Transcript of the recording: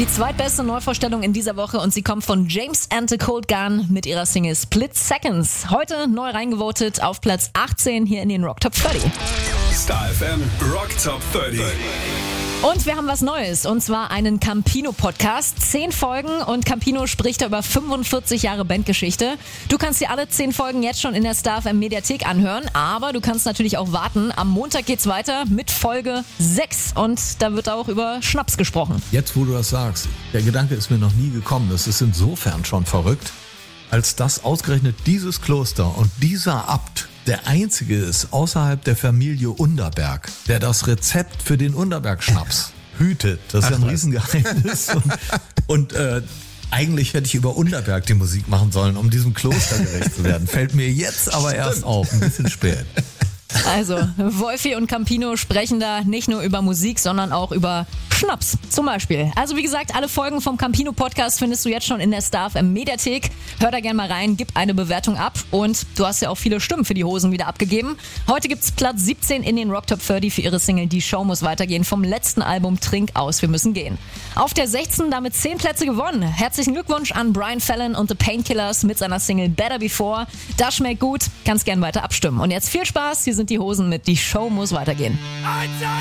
Die zweitbeste Neuvorstellung in dieser Woche und sie kommt von James and the Cold Gun mit ihrer Single Split Seconds. Heute neu reingevotet auf Platz 18 hier in den Rock Top 30. Star FM Rock Top 30. Und wir haben was Neues, und zwar einen Campino-Podcast. 10 Folgen und Campino spricht da über 45 Jahre Bandgeschichte. Du kannst dir alle 10 Folgen jetzt schon in der Star FM Mediathek anhören, aber du kannst natürlich auch warten. Am Montag geht's weiter mit Folge 6 und da wird auch über Schnaps gesprochen. Jetzt, wo du das sagst, der Gedanke ist mir noch nie gekommen. Das ist insofern schon verrückt, als dass ausgerechnet dieses Kloster und dieser Abt der einzige ist außerhalb der Familie Underberg, der das Rezept für den Underberg-Schnaps hütet. Das ist ja ein Riesengeheimnis. Und eigentlich hätte ich über Underberg die Musik machen sollen, um diesem Kloster gerecht zu werden. Fällt mir jetzt aber erst auf, ein bisschen spät. Also, Wolfi und Campino sprechen da nicht nur über Musik, sondern auch über Schnaps zum Beispiel. Also wie gesagt, alle Folgen vom Campino-Podcast findest du jetzt schon in der Star FM Mediathek. Hör da gerne mal rein, gib eine Bewertung ab und du hast ja auch viele Stimmen für die Hosen wieder abgegeben. Heute gibt's Platz 17 in den Rock Top 30 für ihre Single Die Show muss weitergehen vom letzten Album Trink aus, wir müssen gehen. Auf der 16 damit 10 Plätze gewonnen. Herzlichen Glückwunsch an Brian Fallon und The Painkillers mit seiner Single Better Before. Das schmeckt gut, kannst gern weiter abstimmen. Und jetzt viel Spaß, hier sind die Hosen mit Die Show muss weitergehen.